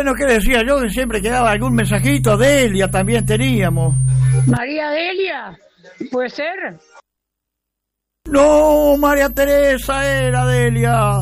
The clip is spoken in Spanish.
Bueno, ¿qué decía yo? Que siempre quedaba algún mensajito. Delia también teníamos. María Delia, puede ser. No, María Teresa era Delia.